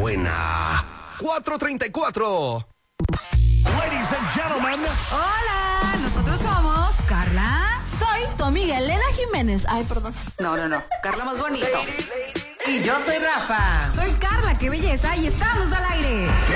buena. 4:34. Ladies and gentlemen. Hola, nosotros somos Carla. Soy tu amiga Elena Jiménez. Ay, perdón. No. Carla más bonito. Y yo soy Rafa. Soy Carla, qué belleza. Y estamos al aire.